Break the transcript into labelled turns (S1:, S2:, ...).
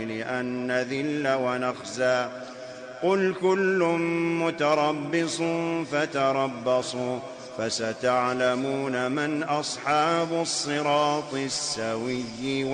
S1: أن نذل ونخزى قل كل متربص فتربصوا فستعلمون من أصحاب الصراط السوي.